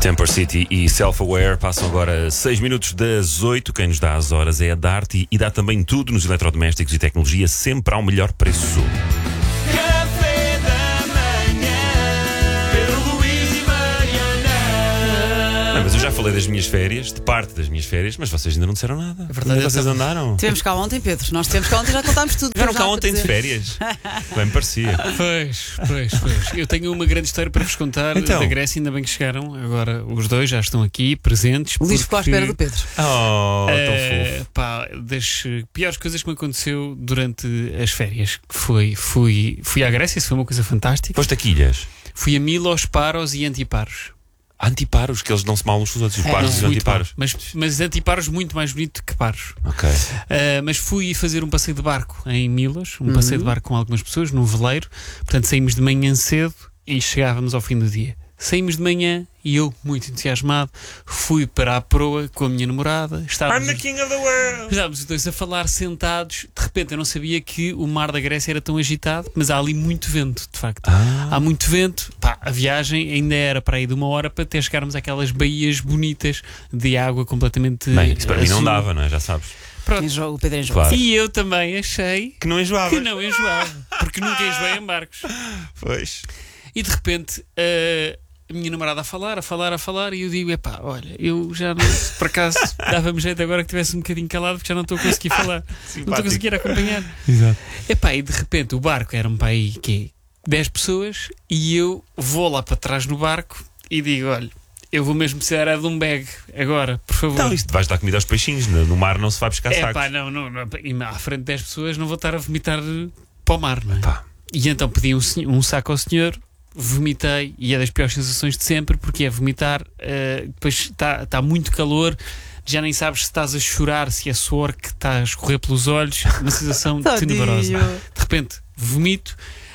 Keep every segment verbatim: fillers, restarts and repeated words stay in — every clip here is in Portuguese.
Temper City e Self-Aware passam agora seis minutos das oito. Quem nos dá as horas é a Darty e dá também tudo nos eletrodomésticos e tecnologia, sempre ao melhor preço. Café da manhã, Pedro Luís e Mariana. Não, mas eu já falei das minhas férias, de parte das minhas férias, mas vocês ainda não disseram nada. É verdade, Onde vocês eu andaram? Tivemos cá ontem, Pedro. Nós tivemos cá ontem e já contámos tudo. Tiveram Já cá para ontem de dizer. férias. Bem me parecia. Pois, pois, pois. Eu tenho uma grande história para vos contar Então. da Grécia, ainda bem que chegaram. Agora os dois já estão aqui, presentes. O Luís ficou à porque, espera do Pedro. Oh, eh, tão fofo. pá, das eh, piores coisas que me aconteceu durante as férias que foi, fui, fui à Grécia, isso foi uma coisa fantástica. Foste a Quilhas. Fui a Milos, Paros e Antiparos. Antiparos, que eles não se mal uns com os outros. Os É, paros e os Muito antiparos. mal. Mas, mas Antiparos muito mais bonito que Paros. Ok. Uh, mas fui fazer um passeio de barco em Milos, um Uhum. passeio de barco com algumas pessoas, num veleiro. Portanto, saímos de manhã cedo e chegávamos ao fim do dia. Saímos de manhã e eu, muito entusiasmado, fui para a proa com a minha namorada. Estávamos, I'm the king of the world. estávamos os dois a falar sentados. De repente, eu não sabia que o mar da Grécia era tão agitado, mas há ali muito vento, de facto. Ah. Há muito vento. Pá, a viagem ainda era para aí de uma hora para até chegarmos àquelas baías bonitas de água completamente Bem, isso para mim não azul. dava, não é? Já sabes. Pronto. Enjoo, o Pedro enjoou. Claro. E eu também achei Que não enjoava. que não enjoava, porque nunca enjoei em barcos. Pois. E de repente eh, a minha namorada a falar, a falar, a falar, e eu digo: epá, olha, eu já não, por acaso dava-me jeito agora que estivesse um bocadinho calado, porque já não estou a conseguir falar, não estou a conseguir acompanhar. Exato. Epá, e de repente o barco era um para aí que dez pessoas, e eu vou lá para trás no barco e digo: olha, eu vou mesmo precisar é de um bag agora, por favor. Então, isto vais dar comida aos peixinhos. No no mar não se vai buscar É sacos. pá, não, não, não, e à frente de dez pessoas não vou estar a vomitar para o mar, não é? Pá. E então pedi um, senhor- um saco ao senhor, vomitei, e é das piores sensações de sempre, porque é vomitar, eh, depois está tá muito calor, já nem sabes se estás a chorar, se é suor que está a escorrer pelos olhos, uma sensação Tadinho. tenebrosa. De repente, vomito,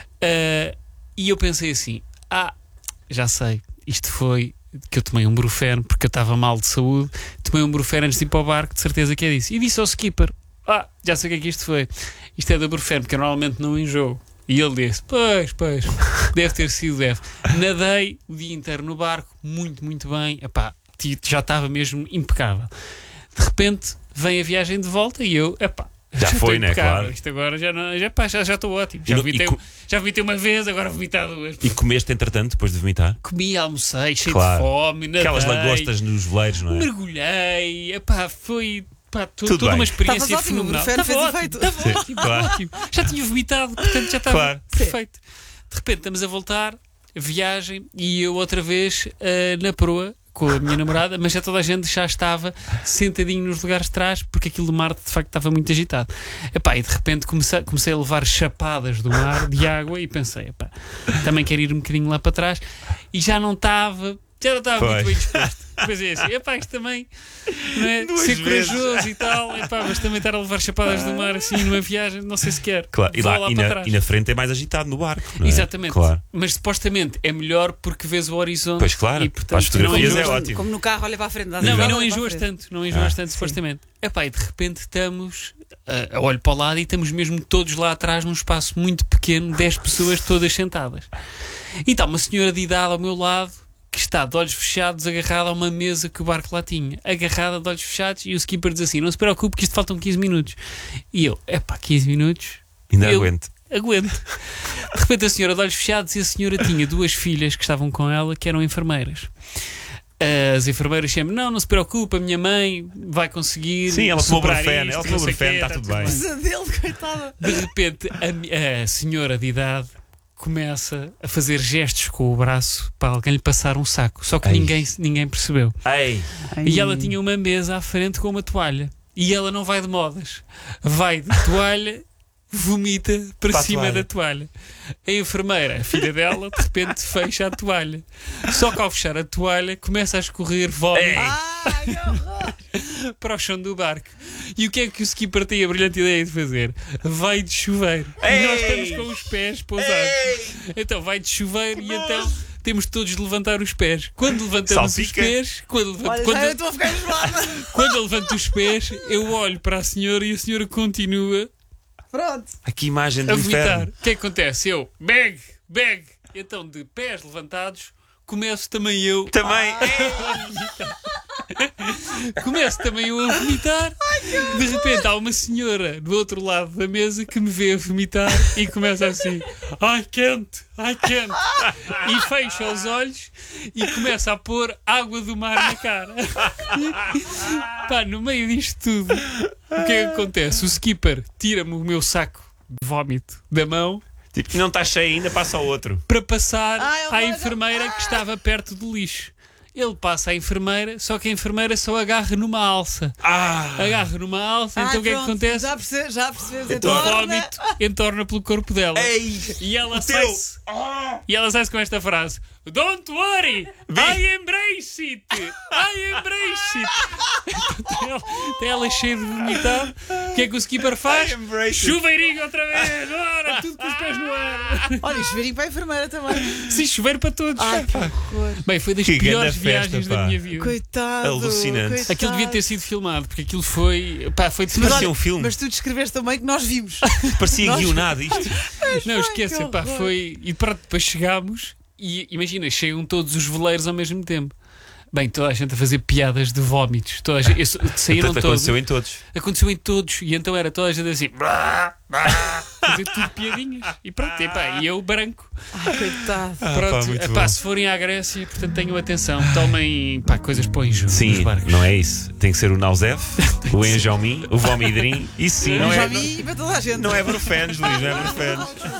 eh, e eu pensei assim: ah, já sei, isto foi que eu tomei um Brufen porque eu estava mal de saúde, tomei um Brufen antes de ir para o barco, de certeza que é disso. E disse ao skipper: ah, já sei o que é que isto foi, isto é da Brufen, porque eu normalmente não enjoo. E ele disse: pois, pois, deve ter sido, deve. Nadei o dia inteiro no barco, muito, muito bem. Epá, ti- já estava mesmo impecável. De repente vem a viagem de volta e eu, epá, Já estou foi, né? impecável. Claro. Isto agora já não, já, pá, já já estou ótimo. E Já no- vomitei, e co- já vomitei uma vez, agora vou vomitar duas. E comeste, entretanto, depois de vomitar? Comi, almocei, cheio Claro. de fome, nadei, Aquelas lagostas nos veleiros, não é? mergulhei, epá, foi pá, tu- Tudo toda bem. uma experiência Estavas ótimo, fenomenal. o Brufen fez ótimo, efeito. estava Sim, ótimo, claro. ótimo. Já tinha vomitado, portanto já estava Claro. perfeito. De repente estamos a voltar, viagem, e eu outra vez ah, na proa com a minha namorada, mas já toda a gente já estava sentadinho nos lugares de trás, porque aquilo do mar de facto estava muito agitado. Epá, e de repente comecei, comecei a levar chapadas do mar de água e pensei: epá, também quero ir um bocadinho lá para trás, e já não estava, já não estava muito Pois. bem disposto. Pensei assim: epá, isto também não é Duas ser vezes. corajoso e tal, epá, mas também estar a levar chapadas do mar assim numa viagem, não sei se quer. Claro. E, Vou lá, lá e, para na, trás. e na frente é mais agitado no barco, não é? Exatamente. Claro. Mas supostamente é melhor porque vês o horizonte. Pois claro, e, para portanto, as fotografias não é enjoas- ótimo. Como no carro, olha para a frente. dá Não, nada, e não olha para a enjoas frente. tanto, não enjoas Ah, tanto, sim. supostamente. Epá, e de repente estamos, ah, olho para o lado e estamos mesmo todos lá atrás num espaço muito pequeno, dez pessoas todas sentadas. E está uma senhora de idade ao meu lado, que está de olhos fechados, agarrada a uma mesa que o barco lá tinha. Agarrada de olhos fechados, e o skipper diz assim: não se preocupe que isto faltam quinze minutos. E eu, epá, quinze minutos? Ainda Eu- aguento. Aguento. De repente a senhora de olhos fechados, e a senhora tinha duas filhas que estavam com ela, que eram enfermeiras. As enfermeiras sempre: não, não se preocupe, a minha mãe vai conseguir. Sim, ela tomou superar Brufen, isto, ela não tomou sei Brufen, quê, está tudo bem. Pesadelo, coitada. De repente a, mi- a senhora de idade começa a fazer gestos com o braço para alguém lhe passar um saco, só que Ei. ninguém, ninguém percebeu. Ei. E ela tinha uma mesa à frente com uma toalha. E ela não vai de modas. Vai de toalha, vomita para, Para a cima toalha. da toalha. A enfermeira, a filha dela, de repente fecha a toalha. Só que ao fechar a toalha começa a escorrer vómito Ei. Ai, que horror. para o chão do barco. E o que é que o skipper tem a brilhante ideia de fazer? Vai de chuveiro. E nós Ei. estamos com os pés pousados. Então vai de chuveiro e então temos todos de levantar os pés. Quando levantamos Salpica. os pés, quando, levanta- Olha, quando, já eu estou a ficar enjoada. quando eu levanto os pés, eu olho para a senhora e a senhora continua Pronto. Ai, que imagem do a vomitar. inferno. O que é que acontece? Eu, bag, bag. Então, de pés levantados, começo também eu. Também. Começo também eu a vomitar. De repente há uma senhora do outro lado da mesa que me vê a vomitar e começa assim: ai, quente, ai, quente. E fecha os olhos e começa a pôr água do mar na cara. Pá, no meio disto tudo, o que é que acontece? O skipper tira-me o meu saco de vómito da mão Tipo, não está cheio ainda, passa ao outro. para passar Ai, à olha. enfermeira que estava perto do lixo. Ele passa à enfermeira, só que a enfermeira só agarra numa alça. Ah! Agarra numa alça, Ah, então o que é que pronto, acontece? Já percebes, já percebes. O Entorna. vómito entorna pelo corpo dela. Ei! E ela o sai-se e ela sai-se com esta frase: Don't worry, I embrace it! I embrace it! Então, tem, ela, tem ela cheia de vomitar. O que é que o skipper faz? I embrace it. Chuveirinho outra vez! Ora, tudo com os pés no ar! Olha, e chuveirinho para a enfermeira também. Sim, chuveiro para todos. Ai, que horror. Bem, foi das Que piores grande festa, viagens pá. da minha vida. Coitado. Alucinante. coitado. Aquilo devia ter sido filmado, porque aquilo foi. Pá, foi de Mas, Parecia olha, um filme. mas tu descreveste também que nós vimos. Parecia Nós- guionado isto. Não, esquece, que pá, horror. foi. E pronto, depois chegámos e imagina, chegam todos os veleiros ao mesmo tempo. Bem, toda a gente a fazer piadas de vómitos. Toda a gente, isso- saíram Portanto, todos. aconteceu em todos. Aconteceu em todos. E então era toda a gente assim. Brá, brá, fazer tudo piadinhas. E pronto, e, pá, e eu branco. Ai, coitado. Ah, Pronto, pá, muito epá, bom. se forem à Grécia, portanto tenham atenção. Tomem pá, coisas para o enjoo nos Sim, barcos. não é isso. Tem que ser o Nausef, o Enjaumin, o Vomidrim. Isso sim, não já é, vi para toda a gente. não é Brufenes, Luís, não é Brufenes.